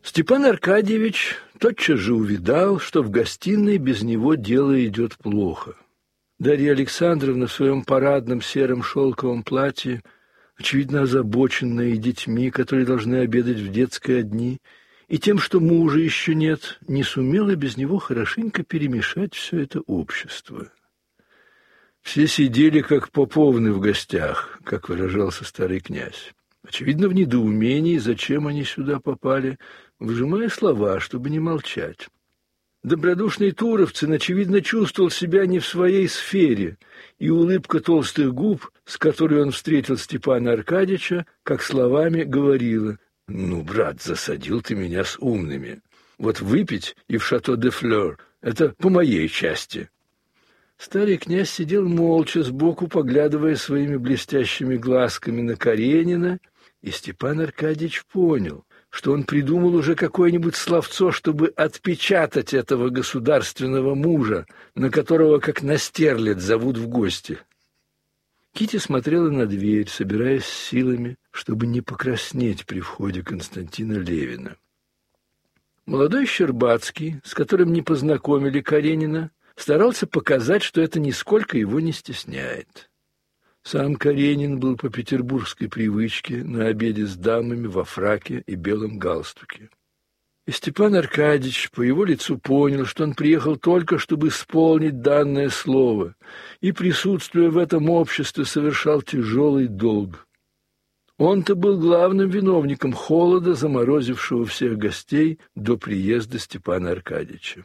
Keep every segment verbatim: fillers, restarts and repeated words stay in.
Степан Аркадьевич тотчас же увидал, что в гостиной без него дело идет плохо. Дарья Александровна в своем парадном сером шелковом платье, очевидно озабоченная и детьми, которые должны обедать в детской одни, и тем, что мужа еще нет, не сумела без него хорошенько перемешать все это общество. Все сидели как поповны в гостях, как выражался старый князь. Очевидно, в недоумении, зачем они сюда попали, выжимая слова, чтобы не молчать. Добродушный Туровцын, очевидно, чувствовал себя не в своей сфере, и улыбка толстых губ, с которой он встретил Степана Аркадьича, как словами говорила: «Ну, брат, засадил ты меня с умными. Вот выпить и в Шато-де-Флёр — это по моей части». Старый князь сидел молча, сбоку поглядывая своими блестящими глазками на Каренина, и Степан Аркадьич понял, что он придумал уже какое-нибудь словцо, чтобы отпечатать этого государственного мужа, на которого, как на стерлядь, зовут в гости. Кити смотрела на дверь, собираясь силами, чтобы не покраснеть при входе Константина Левина. Молодой Щербацкий, с которым не познакомили Каренина, старался показать, что это нисколько его не стесняет. Сам Каренин был по петербургской привычке на обеде с дамами во фраке и белом галстуке. И Степан Аркадьич по его лицу понял, что он приехал только, чтобы исполнить данное слово, и, присутствуя в этом обществе, совершал тяжелый долг. Он-то был главным виновником холода, заморозившего всех гостей до приезда Степана Аркадьича.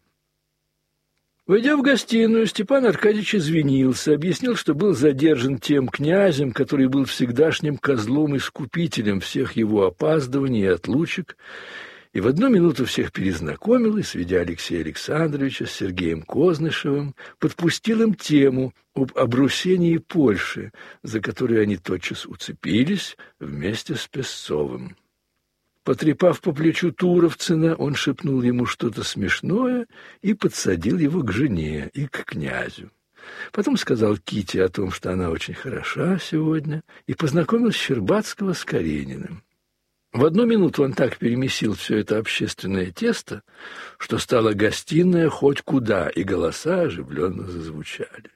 Войдя в гостиную, Степан Аркадьич извинился, объяснил, что был задержан тем князем, который был всегдашним козлом-искупителем всех его опаздываний и отлучек, и в одну минуту всех перезнакомил и, сведя Алексея Александровича с Сергеем Кознышевым, подпустил им тему об обрусении Польши, за которую они тотчас уцепились вместе с Песцовым. Потрепав по плечу Туровцына, он шепнул ему что-то смешное и подсадил его к жене и к князю. Потом сказал Кити о том, что она очень хороша сегодня, и познакомил Щербацкого с Карениным. В одну минуту он так перемесил все это общественное тесто, что стала гостиная хоть куда, и голоса оживленно зазвучали.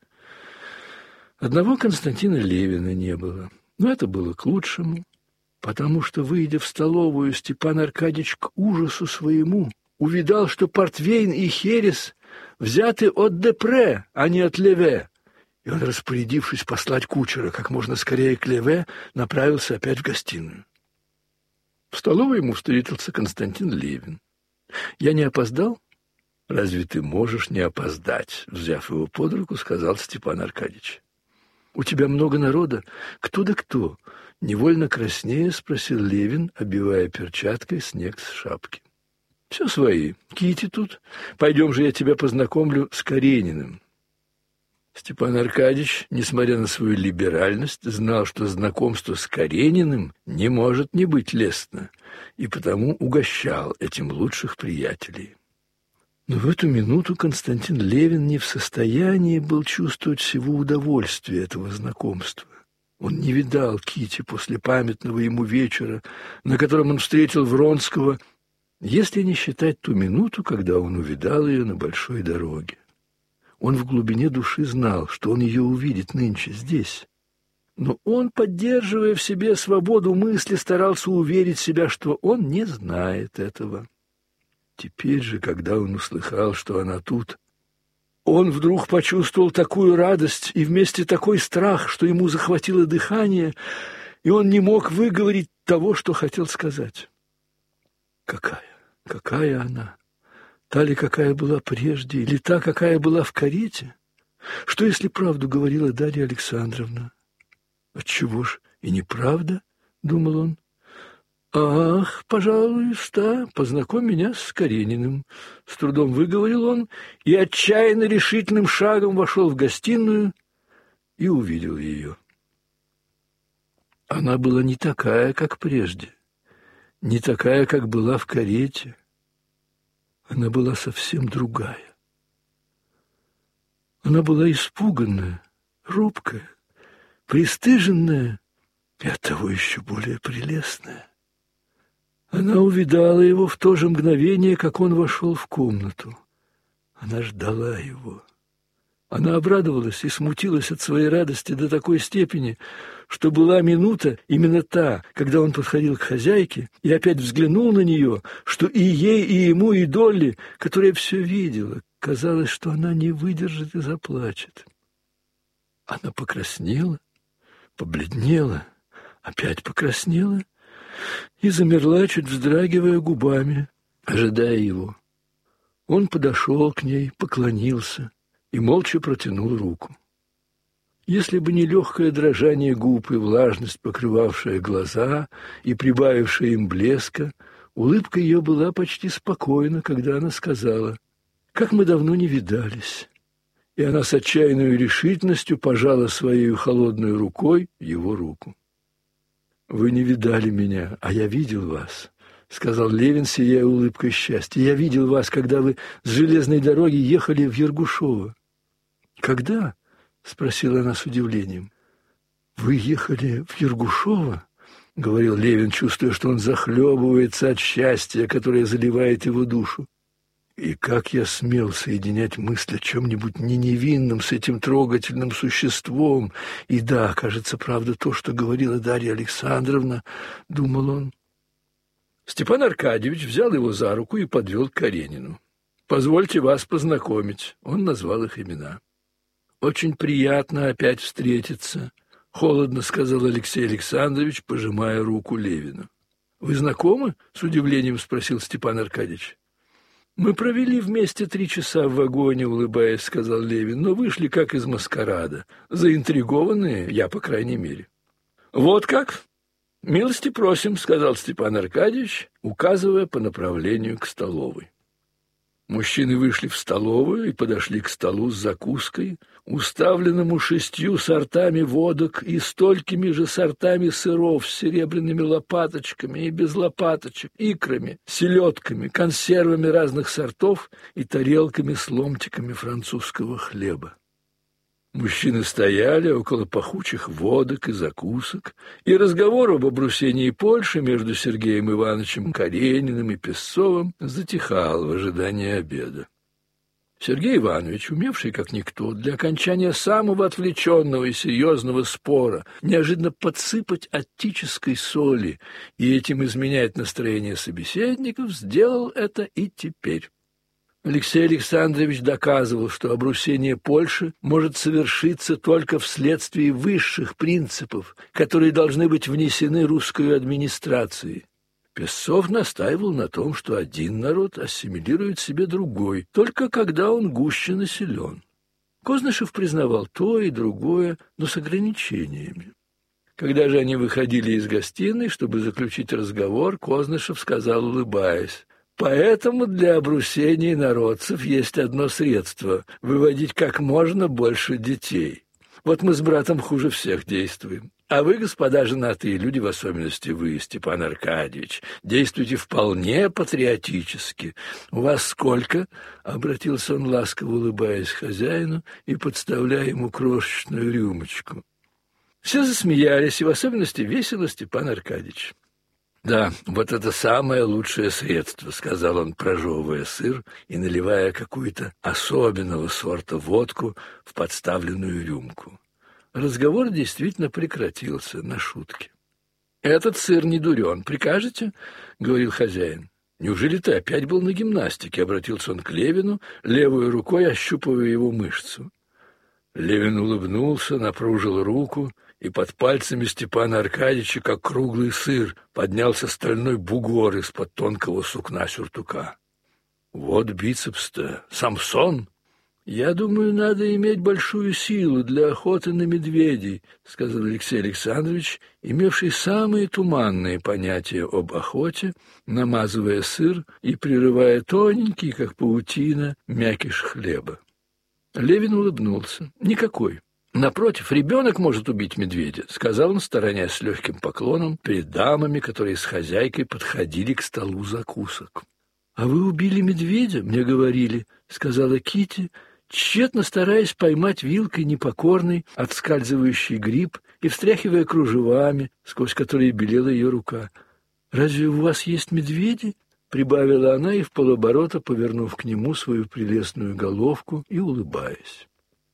Одного Константина Левина не было, но это было к лучшему, потому что, выйдя в столовую, Степан Аркадьич к ужасу своему увидал, что портвейн и херес взяты от Депре, а не от Леве, и он, распорядившись послать кучера как можно скорее к Леве, направился опять в гостиную. В столовой ему встретился Константин Левин. «Я не опоздал?» «Разве ты можешь не опоздать?» Взяв его под руку, сказал Степан Аркадьич. «У тебя много народа. Кто да кто?» Невольно краснея спросил Левин, обивая перчаткой снег с шапки. «Все свои. Кити тут. Пойдем же, я тебя познакомлю с Карениным». Степан Аркадьич, несмотря на свою либеральность, знал, что знакомство с Карениным не может не быть лестно, и потому угощал этим лучших приятелей. Но в эту минуту Константин Левин не в состоянии был чувствовать всего удовольствия этого знакомства. Он не видал Кити после памятного ему вечера, на котором он встретил Вронского, если не считать ту минуту, когда он увидал ее на большой дороге. Он в глубине души знал, что он ее увидит нынче здесь. Но он, поддерживая в себе свободу мысли, старался уверить себя, что он не знает этого. Теперь же, когда он услыхал, что она тут, он вдруг почувствовал такую радость и вместе такой страх, что ему захватило дыхание, и он не мог выговорить того, что хотел сказать. Какая, какая она? Та ли, какая была прежде, или та, какая была в карете? Что, если правду говорила Дарья Александровна? Отчего ж и неправда, — думал он. «Ах, пожалуйста, познакомь меня с Карениным», — с трудом выговорил он, и отчаянно решительным шагом вошел в гостиную и увидел ее. Она была не такая, как прежде, не такая, как была в карете. Она была совсем другая. Она была испуганная, робкая, пристыженная и оттого еще более прелестная. Она Она увидала его в то же мгновение, как он вошел в комнату. Она ждала его. Она обрадовалась и смутилась от своей радости до такой степени, что была минута, именно та, когда он подходил к хозяйке и опять взглянул на нее, что и ей, и ему, и Долли, которая все видела, казалось, что она не выдержит и заплачет. Она покраснела, побледнела, опять покраснела и замерла, чуть вздрагивая губами, ожидая его. Он подошел к ней, поклонился и молча протянул руку. Если бы не легкое дрожание губ и влажность, покрывавшая глаза и прибавившая им блеска, улыбка ее была почти спокойна, когда она сказала: «Как мы давно не видались!» И она с отчаянной решительностью пожала своей холодной рукой его руку. «Вы не видали меня, а я видел вас», — сказал Левин, сияя улыбкой счастья. «Я видел вас, когда вы с железной дороги ехали в Ергушово». «Когда?» — спросила она с удивлением. «Вы ехали в Ергушово?» — говорил Левин, чувствуя, что он захлебывается от счастья, которое заливает его душу. «И как я смел соединять мысль о чем-нибудь не невинном с этим трогательным существом? И да, кажется, правда то, что говорила Дарья Александровна», — думал он. Степан Аркадьевич взял его за руку и подвел к Каренину. «Позвольте вас познакомить», — он назвал их имена. «Очень приятно опять встретиться», — холодно сказал Алексей Александрович, пожимая руку Левину. «Вы знакомы?» — с удивлением спросил Степан Аркадьевич. «Мы провели вместе три часа в вагоне», — улыбаясь, сказал Левин, «но вышли как из маскарада, заинтригованные, я, по крайней мере». «Вот как? Милости просим», — сказал Степан Аркадьевич, указывая по направлению к столовой. Мужчины вышли в столовую и подошли к столу с закуской, уставленному шестью сортами водок и столькими же сортами сыров с серебряными лопаточками и без лопаточек, икрами, селедками, консервами разных сортов и тарелками с ломтиками французского хлеба. Мужчины стояли около пахучих водок и закусок, и разговор об обрусении Польши между Сергеем Ивановичем Карениным и Песцовым затихал в ожидании обеда. Сергей Иванович, умевший как никто для окончания самого отвлеченного и серьезного спора неожиданно подсыпать аттической соли и этим изменять настроение собеседников, сделал это и теперь. Алексей Александрович доказывал, что обрусение Польши может совершиться только вследствие высших принципов, которые должны быть внесены русской администрацией. Песцов настаивал на том, что один народ ассимилирует себе другой, только когда он гуще населен. Кознышев признавал то и другое, но с ограничениями. Когда же они выходили из гостиной, чтобы заключить разговор, Кознышев сказал, улыбаясь: «Поэтому для обрусения народцев есть одно средство — выводить как можно больше детей. Вот мы с братом хуже всех действуем. А вы, господа женатые люди, в особенности вы, Степан Аркадьевич, действуйте вполне патриотически. У вас сколько?» — обратился он, ласково улыбаясь хозяину и подставляя ему крошечную рюмочку. Все засмеялись, и в особенности весело Степан Аркадьевич. «Да, вот это самое лучшее средство», — сказал он, прожевывая сыр и наливая какую-то особенного сорта водку в подставленную рюмку. Разговор действительно прекратился на шутке. «Этот сыр не дурен, прикажете?» — говорил хозяин. «Неужели ты опять был на гимнастике?» — обратился он к Левину, левой рукой ощупывая его мышцу. Левин улыбнулся, напружил руку, и под пальцами Степана Аркадьевича, как круглый сыр, поднялся стальной бугор из-под тонкого сукна сюртука. «Вот бицепс-то! Самсон!» «Я думаю, надо иметь большую силу для охоты на медведей», — сказал Алексей Александрович, имевший самые туманные понятия об охоте, намазывая сыр и прерывая тоненький, как паутина, мякиш хлеба. Левин улыбнулся. «Никакой. Напротив, ребенок может убить медведя», — сказал он, сторонясь с легким поклоном перед дамами, которые с хозяйкой подходили к столу закусок. «А вы убили медведя, мне говорили», — сказала Кити, тщетно стараясь поймать вилкой непокорный, отскальзывающий гриб и встряхивая кружевами, сквозь которые белела ее рука. «Разве у вас есть медведи?» — прибавила она и вполоборота, повернув к нему свою прелестную головку и улыбаясь.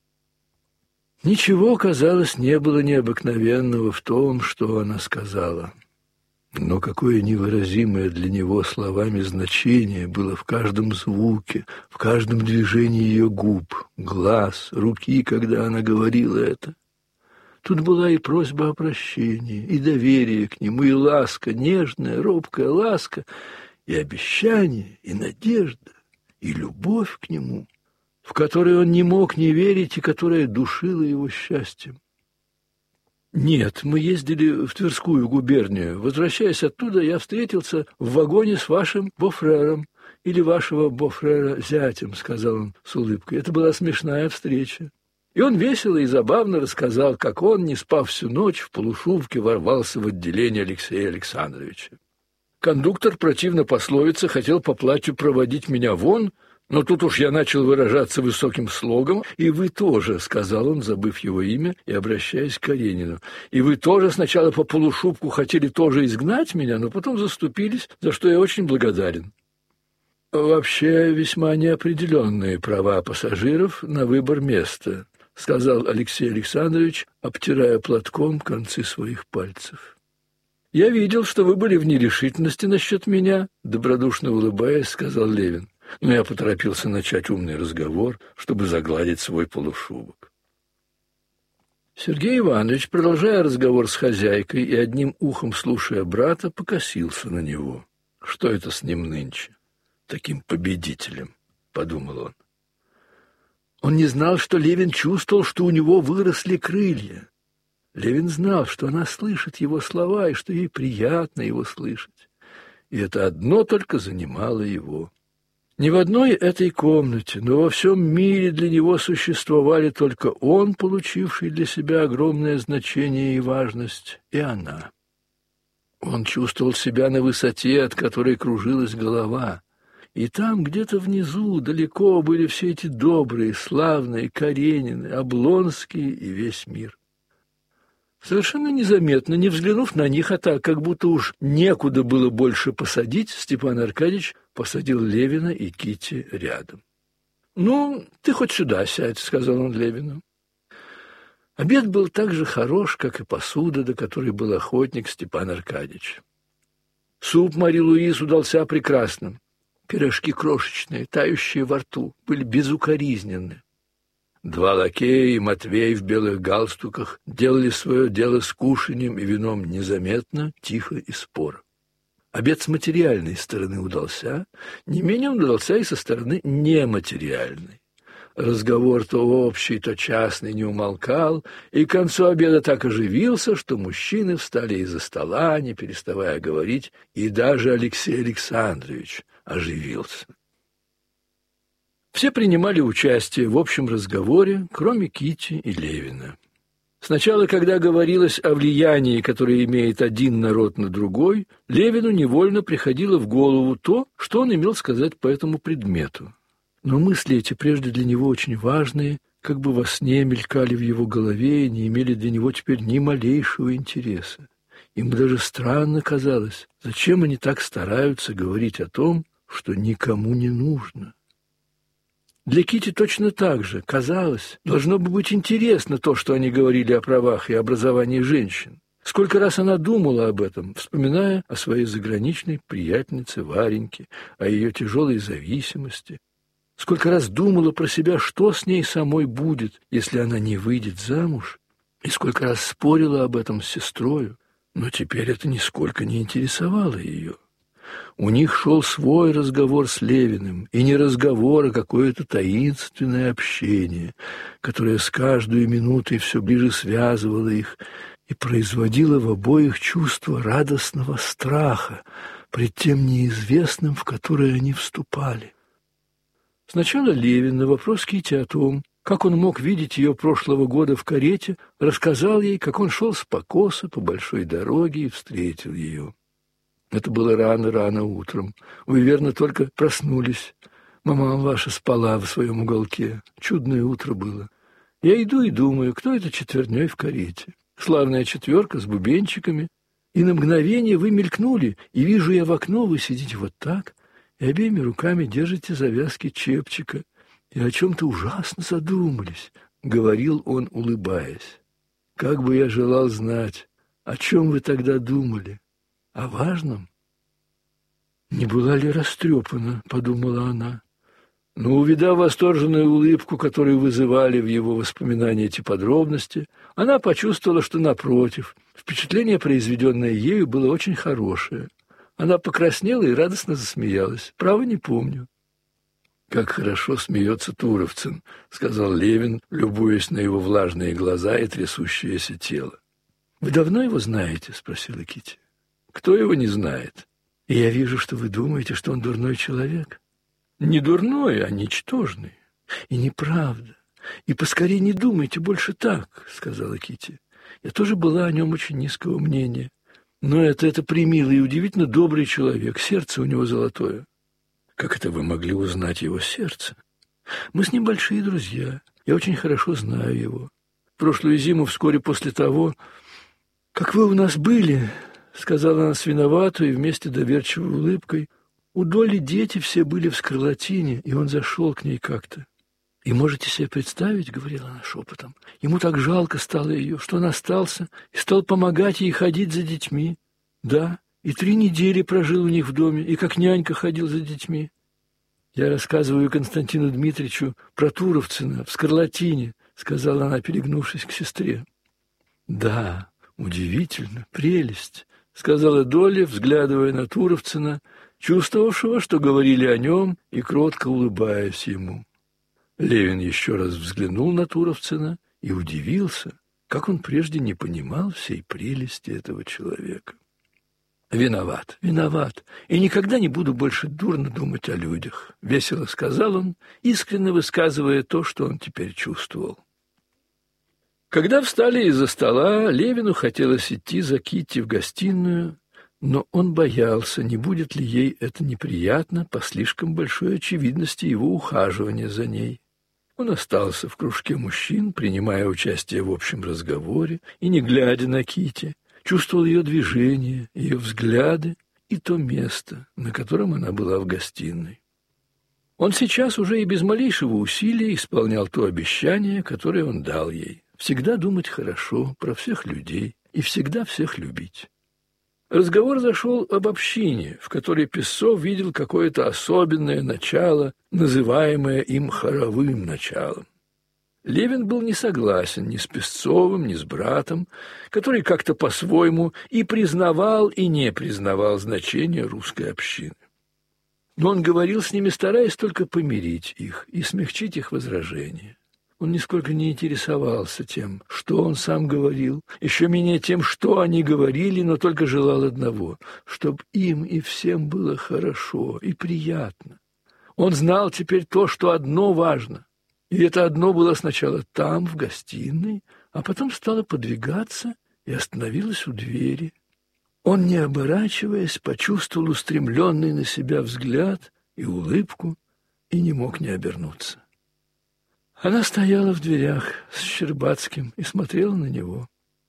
Ничего, казалось, не было необыкновенного в том, что она сказала. Но какое невыразимое для него словами значение было в каждом звуке, в каждом движении ее губ, глаз, руки, когда она говорила это. Тут была и просьба о прощении, и доверие к нему, и ласка, нежная, робкая ласка, и обещание, и надежда, и любовь к нему, в которой он не мог не верить и которая душила его счастьем. «Нет, мы ездили в Тверскую губернию. Возвращаясь оттуда, я встретился в вагоне с вашим бофрером, или вашего бофрера зятем», — сказал он с улыбкой. «Это была смешная встреча». И он весело и забавно рассказал, как он, не спав всю ночь, в полушубке ворвался в отделение Алексея Александровича. Кондуктор, противно пословице, хотел по платью проводить меня вон, но тут уж я начал выражаться высоким слогом, и вы тоже, — сказал он, забыв его имя и обращаясь к Каренину, — и вы тоже сначала по полушубку хотели тоже изгнать меня, но потом заступились, за что я очень благодарен. Вообще весьма неопределенные права пассажиров на выбор места, — сказал Алексей Александрович, обтирая платком концы своих пальцев. «Я видел, что вы были в нерешительности насчет меня», — добродушно улыбаясь, сказал Левин. Но я поторопился начать умный разговор, чтобы загладить свой полушубок. Сергей Иванович, продолжая разговор с хозяйкой и одним ухом слушая брата, покосился на него. «Что это с ним нынче? Таким победителем», — подумал он. Он не знал, что Левин чувствовал, что у него выросли крылья. Левин знал, что она слышит его слова и что ей приятно его слышать. И это одно только занимало его. Ни в одной этой комнате, но во всем мире для него существовали только он, получивший для себя огромное значение и важность, и она. Он чувствовал себя на высоте, от которой кружилась голова. И там, где-то внизу, далеко, были все эти добрые, славные Каренины, Облонские и весь мир. Совершенно незаметно, не взглянув на них, а так, как будто уж некуда было больше посадить, Степан Аркадьевич посадил Левина и Кити рядом. «Ну, ты хоть сюда сядь», — сказал он Левину. Обед был так же хорош, как и посуда, до которой был охотник Степан Аркадьевич. Суп Мари-Луиз удался прекрасным. Пирожки крошечные, тающие во рту, были безукоризненны. Два лакея и Матвей в белых галстуках делали свое дело с кушаньем и вином незаметно, тихо и споро. Обед с материальной стороны удался, не менее удался и со стороны нематериальной. Разговор то общий, то частный не умолкал, и к концу обеда так оживился, что мужчины встали из-за стола, не переставая говорить, и даже Алексей Александрович оживился. Все принимали участие в общем разговоре, кроме Кити и Левина. Сначала, когда говорилось о влиянии, которое имеет один народ на другой, Левину невольно приходило в голову то, что он имел сказать по этому предмету. Но мысли эти, прежде для него очень важные, как бы во сне мелькали в его голове и не имели для него теперь ни малейшего интереса. Ему даже странно казалось, зачем они так стараются говорить о том, что никому не нужно. Для Кити точно так же, казалось, должно бы быть интересно то, что они говорили о правах и образовании женщин. Сколько раз она думала об этом, вспоминая о своей заграничной приятельнице Вареньке, о ее тяжелой зависимости. Сколько раз думала про себя, что с ней самой будет, если она не выйдет замуж, и сколько раз спорила об этом с сестрою, но теперь это нисколько не интересовало ее. У них шел свой разговор с Левиным, и не разговор, а какое-то таинственное общение, которое с каждой минутой все ближе связывало их и производило в обоих чувство радостного страха пред тем неизвестным, в которое они вступали. Сначала Левин на вопрос Кити о том, как он мог видеть ее прошлого года в карете, рассказал ей, как он шел с покоса по большой дороге и встретил ее. Это было рано-рано утром. Вы, верно, только проснулись. Мама ваша спала в своем уголке. Чудное утро было. Я иду и думаю, кто это четверней в карете. Славная четверка с бубенчиками. И на мгновение вы мелькнули, и вижу я в окно, вы сидите вот так, и обеими руками держите завязки чепчика, и о чем-то ужасно задумались, — говорил он, улыбаясь. Как бы я желал знать, о чем вы тогда думали? О важном? Не была ли растрепана, — подумала она. Но, увидав восторженную улыбку, которую вызывали в его воспоминания эти подробности, она почувствовала, что, напротив, впечатление, произведенное ею, было очень хорошее. Она покраснела и радостно засмеялась. Право, не помню. «Как хорошо смеется Туровцын», — сказал Левин, любуясь на его влажные глаза и трясущееся тело. «Вы давно его знаете?» — спросила Кити. «Кто его не знает? И я вижу, что вы думаете, что он дурной человек». «Не дурной, а ничтожный». «И неправда. И поскорее не думайте больше так», — сказала Кити. «Я тоже была о нем очень низкого мнения. Но это, это примилый и удивительно добрый человек. Сердце у него золотое». «Как это вы могли узнать его сердце?» «Мы с ним большие друзья. Я очень хорошо знаю его. Прошлую зиму, вскоре после того, как вы у нас были, — сказала она с виноватой и вместе доверчивой улыбкой, — у Доли дети все были в скарлатине, и он зашел к ней как-то. И можете себе представить, — говорила она шепотом, — ему так жалко стало ее, что он остался и стал помогать ей ходить за детьми. Да, и три недели прожил у них в доме, и как нянька ходил за детьми. Я рассказываю Константину Дмитриевичу про Туровцына в скарлатине, — сказала она, перегнувшись к сестре. Да, удивительно, прелесть, — сказала Доля, взглядывая на Туровцына, чувствовавшего, что говорили о нем, и кротко улыбаясь ему. Левин еще раз взглянул на Туровцына и удивился, как он прежде не понимал всей прелести этого человека. «Виноват, виноват, и никогда не буду больше дурно думать о людях», — весело сказал он, искренне высказывая то, что он теперь чувствовал. Когда встали из-за стола, Левину хотелось идти за Китти в гостиную, но он боялся, не будет ли ей это неприятно по слишком большой очевидности его ухаживания за ней. Он остался в кружке мужчин, принимая участие в общем разговоре и не глядя на Китти, чувствовал ее движения, ее взгляды и то место, на котором она была в гостиной. Он сейчас уже и без малейшего усилия исполнял то обещание, которое он дал ей — всегда думать хорошо про всех людей и всегда всех любить. Разговор зашел об общине, в которой Песцов видел какое-то особенное начало, называемое им хоровым началом. Левин был не согласен ни с Песцовым, ни с братом, который как-то по-своему и признавал, и не признавал значение русской общины. Но он говорил с ними, стараясь только помирить их и смягчить их возражения. Он нисколько не интересовался тем, что он сам говорил, еще менее тем, что они говорили, но только желал одного — чтобы им и всем было хорошо и приятно. Он знал теперь то, что одно важно, и это одно было сначала там, в гостиной, а потом стало подвигаться и остановилось у двери. Он, не оборачиваясь, почувствовал устремленный на себя взгляд и улыбку и не мог не обернуться. Она стояла в дверях с Щербацким и смотрела на него.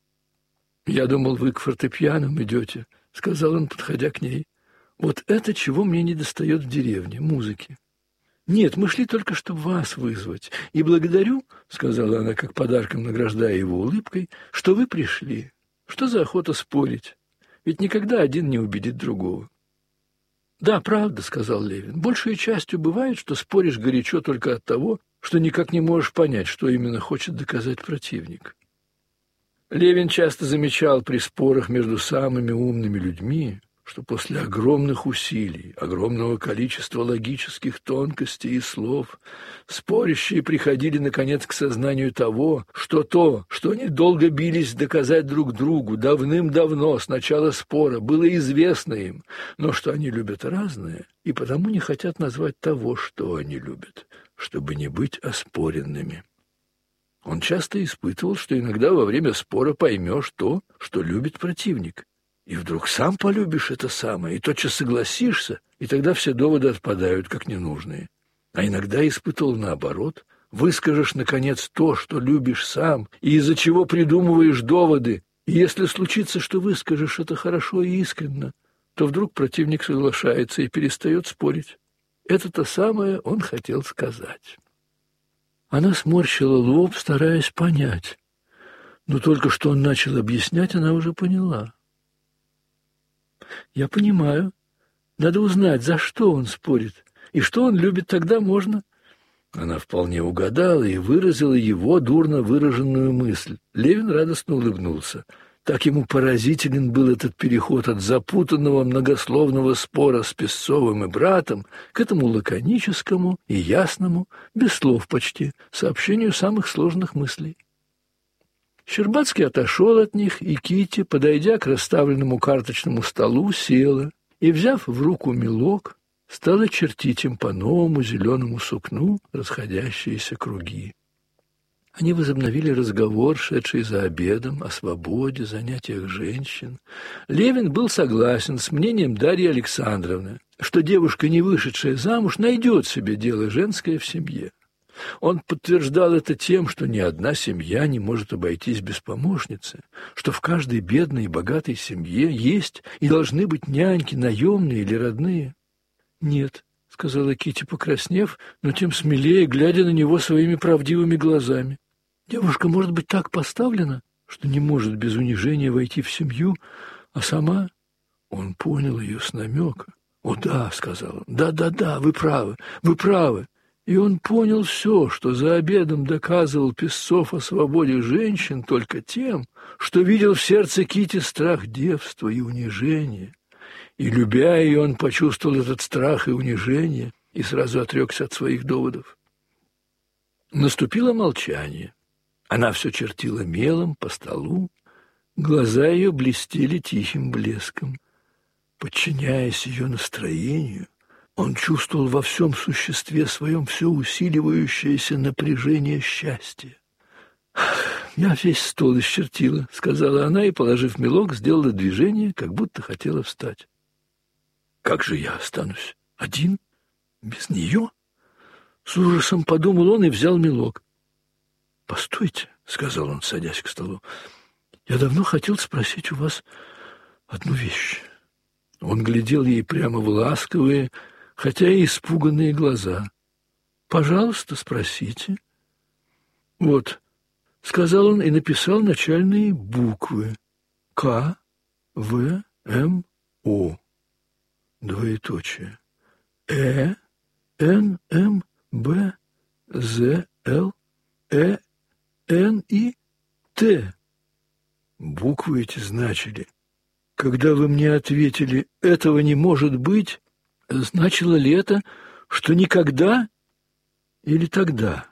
«Я думал, вы к фортепианам идете», — сказал он, подходя к ней. «Вот это, чего мне недостает в деревне, музыки». «Нет, мы шли только, чтобы вас вызвать. И благодарю», — сказала она, как подарком награждая его улыбкой, — «что вы пришли. Что за охота спорить? Ведь никогда один не убедит другого». «Да, правда», — сказал Левин. «Большей частью бывает, что споришь горячо только от того, что никак не можешь понять, что именно хочет доказать противник». Левин часто замечал при спорах между самыми умными людьми, что после огромных усилий, огромного количества логических тонкостей и слов, спорящие приходили, наконец, к сознанию того, что то, что они долго бились доказать друг другу давным-давно, с начала спора, было известно им, но что они любят разное и потому не хотят назвать того, что они любят, чтобы не быть оспоренными. Он часто испытывал, что иногда во время спора поймешь то, что любит противник, и вдруг сам полюбишь это самое, и тотчас согласишься, и тогда все доводы отпадают, как ненужные. А иногда испытывал наоборот, выскажешь, наконец, то, что любишь сам, и из-за чего придумываешь доводы, И если случится, что выскажешь это хорошо и искренно, то вдруг противник соглашается и перестает спорить. Это-то самое он хотел сказать. Она сморщила лоб, стараясь понять. Но только что он начал объяснять, она уже поняла. «Я понимаю. Надо узнать, за что он спорит. И что он любит, тогда можно». Она вполне угадала и выразила его дурно выраженную мысль. Левин радостно улыбнулся. Так ему поразителен был этот переход от запутанного многословного спора с Песцовым и братом к этому лаконическому и ясному, без слов почти, сообщению самых сложных мыслей. Щербацкий отошел от них, и Кити, подойдя к расставленному карточному столу, села и, взяв в руку мелок, стала чертить им по новому зеленому сукну расходящиеся круги. Они возобновили разговор, шедший за обедом, о свободе, занятиях женщин. Левин был согласен с мнением Дарьи Александровны, что девушка, не вышедшая замуж, найдет себе дело женское в семье. Он подтверждал это тем, что ни одна семья не может обойтись без помощницы, что в каждой бедной и богатой семье есть и должны быть няньки, наемные или родные. «Нет», — сказала Кити, покраснев, но тем смелее, глядя на него своими правдивыми глазами. «Девушка может быть так поставлена, что не может без унижения войти в семью, а сама...» Он понял ее с намека. «О да», — сказал он, — «да-да-да, вы правы, вы правы». И он понял все, что за обедом доказывал Песцов о свободе женщин только тем, что видел в сердце Кити страх девства и унижения. И, любя ее, он почувствовал этот страх и унижение и сразу отрекся от своих доводов. Наступило молчание. Она все чертила мелом по столу, глаза ее блестели тихим блеском. Подчиняясь ее настроению, он чувствовал во всем существе своем все усиливающееся напряжение счастья. «Я весь стол исчертила», — сказала она, и, положив мелок, сделала движение, как будто хотела встать. «Как же я останусь? Один? Без нее?» С ужасом подумал он и взял мелок. «Постойте», — сказал он, садясь к столу, — «я давно хотел спросить у вас одну вещь». Он глядел ей прямо в ласковые, хотя и испуганные глаза. «Пожалуйста, спросите». «Вот», — сказал он и написал начальные буквы. К, В, М, О. Двоеточие. Э, Н, М, Б, З, Л, Э, Н и Т. Буквы эти значили: когда вы мне ответили «этого не может быть», значило ли это, что никогда или тогда?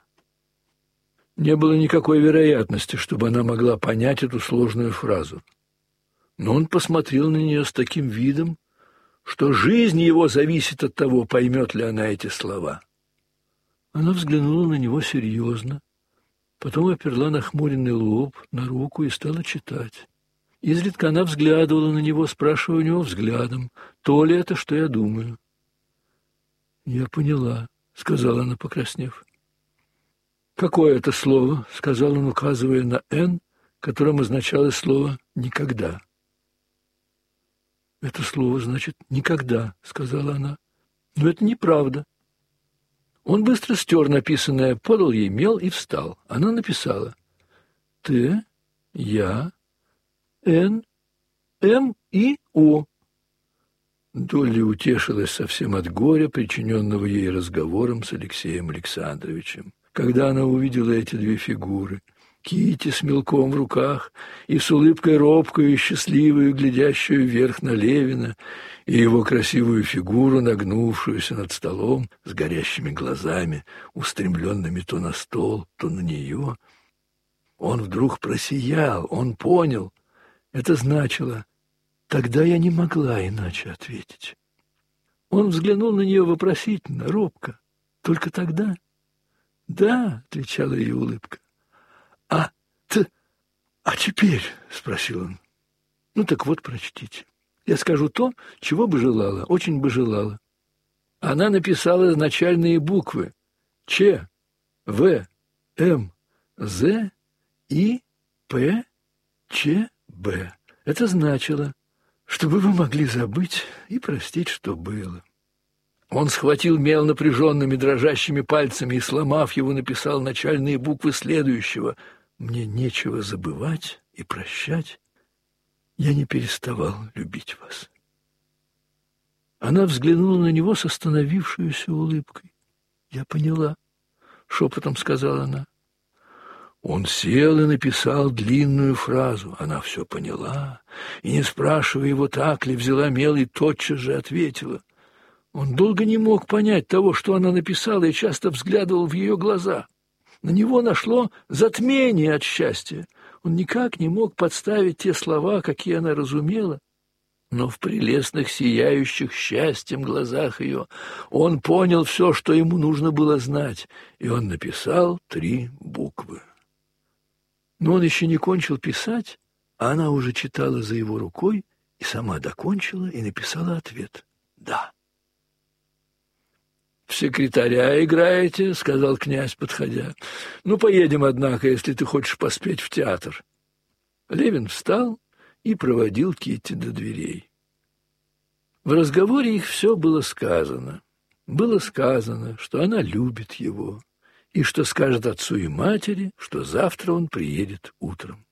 Не было никакой вероятности, чтобы она могла понять эту сложную фразу. Но он посмотрел на нее с таким видом, что жизнь его зависит от того, поймет ли она эти слова. Она взглянула на него серьезно, потом оперла нахмуренный лоб на руку и стала читать. Изредка она взглядывала на него, спрашивая у него взглядом, то ли это, что я думаю. «Я поняла», — сказала она, покраснев. «Какое это слово?» — сказал он, указывая на «Н», которым означало слово «никогда». «Это слово значит «никогда», — сказала она. «Но это неправда». Он быстро стер написанное, подал ей мел и встал. Она написала «Т, Я, Н, М и О». Долли утешилась совсем от горя, причиненного ей разговором с Алексеем Александровичем, когда она увидела эти две фигуры — Кити с мелком в руках и с улыбкой робкую и счастливую, глядящую вверх на Левина, и его красивую фигуру, нагнувшуюся над столом с горящими глазами, устремленными то на стол, то на нее. Он вдруг просиял, он понял. Это значило: тогда я не могла иначе ответить. Он взглянул на нее вопросительно, робко. «Только тогда?» «Да», — отвечала ее улыбка. «А т... а теперь?» — спросил он. «Ну так вот, прочтите. Я скажу то, чего бы желала, очень бы желала». Она написала начальные буквы Ч, В, М, З, И, П, Ч, Б. Это значило, чтобы вы могли забыть и простить, что было. Он схватил мел напряженными дрожащими пальцами и, сломав его, написал начальные буквы следующего: «Мне нечего забывать и прощать. Я не переставал любить вас». Она взглянула на него с остановившейся улыбкой. «Я поняла», — шепотом сказала она. Он сел и написал длинную фразу. Она все поняла, и, не спрашивая его, так ли, взяла мел и тотчас же ответила. Он долго не мог понять того, что она написала, и часто взглядывал в ее глаза. На него нашло затмение от счастья. Он никак не мог подставить те слова, какие она разумела. Но в прелестных, сияющих счастьем глазах ее он понял все, что ему нужно было знать, и он написал три буквы. Но он еще не кончил писать, а она уже читала за его рукой и сама докончила и написала ответ «да». «В секретаря играете?» — сказал князь, подходя. «Ну, поедем, однако, если ты хочешь поспеть в театр». Левин встал и проводил Китти до дверей. В разговоре их все было сказано. Было сказано, что она любит его, и что скажет отцу и матери, что завтра он приедет утром.